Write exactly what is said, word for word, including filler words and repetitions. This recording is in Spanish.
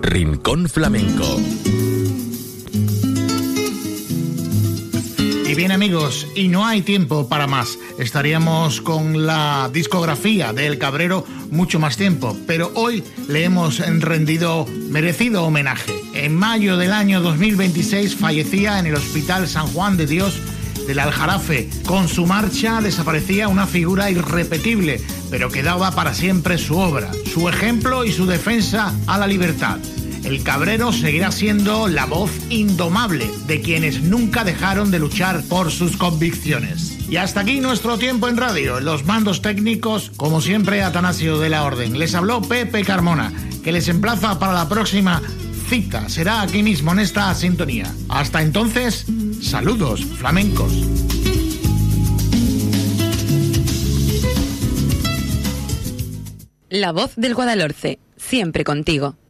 Rincón Flamenco. Y bien, amigos, y no hay tiempo para más. Estaríamos con la discografía de El Cabrero mucho más tiempo, pero hoy le hemos rendido merecido homenaje. En mayo del año dos mil veintiséis fallecía en el Hospital San Juan de Dios del Aljarafe. Con su marcha desaparecía una figura irrepetible, pero quedaba para siempre su obra, su ejemplo y su defensa a la libertad. El Cabrero seguirá siendo la voz indomable de quienes nunca dejaron de luchar por sus convicciones. Y hasta aquí nuestro tiempo en radio. En los mandos técnicos, como siempre, Atanasio de la Orden. Les habló Pepe Carmona, que les emplaza para la próxima cita. Será aquí mismo, en esta sintonía. Hasta entonces, saludos flamencos. La voz del Guadalhorce, siempre contigo.